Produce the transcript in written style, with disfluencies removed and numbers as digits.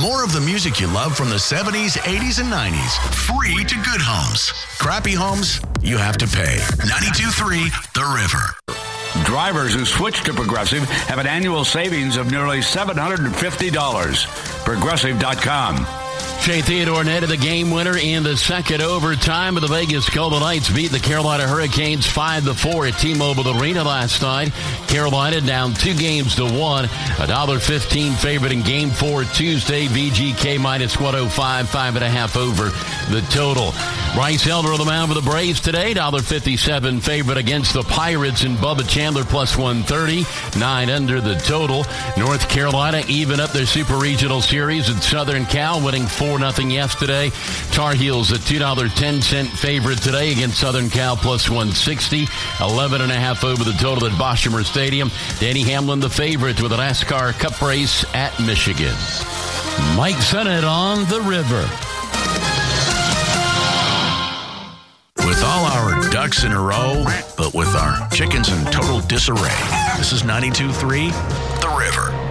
More of the music you love from the 70s, 80s, and 90s. Free to good homes. Crappy homes, you have to pay. 92.3 The River. Drivers who switch to Progressive have an annual savings of nearly $750. Progressive.com. Shea Theodore netted the game winner in the second overtime of the Vegas Golden Knights beat the Carolina Hurricanes 5-4 at T-Mobile Arena last night. Carolina down 2-1, $1.15 favorite in Game 4 Tuesday. VGK minus 105, 5.5 over the total. Bryce Elder on the mound for the Braves today, $1.57 favorite against the Pirates, and Bubba Chandler plus 130, 9 under the total. North Carolina even up their Super Regional Series at Southern Cal, winning 4-0 yesterday. Tar Heels a $2.10 favorite today against Southern Cal plus 160, 11.5 over the total at Boshemer Stadium. Danny Hamlin the favorite with a NASCAR Cup race at Michigan. Mike Sennett on the River. With all our ducks in a row, but with our chickens in total disarray. This is 92.3 The River.